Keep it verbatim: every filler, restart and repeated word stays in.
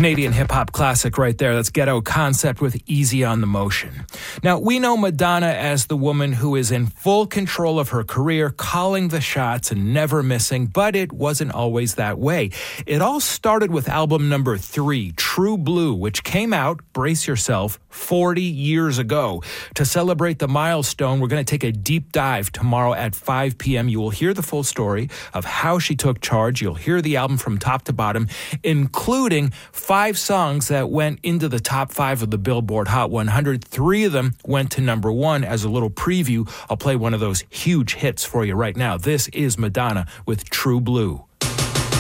Canadian hip-hop classic right there. That's Ghetto Concept with Easy on the Motion. Now, we know Madonna as the woman who is in full control of her career, calling the shots and never missing, but it wasn't always that way. It all started with album number three, True Blue, which came out, brace yourself, forty years ago. To celebrate the milestone, we're going to take a deep dive tomorrow at five p.m. You will hear the full story of how she took charge. You'll hear the album from top to bottom, including five songs that went into the top five of the Billboard Hot one hundred. Three of them went to number one. As a little preview, I'll play one of those huge hits for you right now. This is Madonna with True Blue.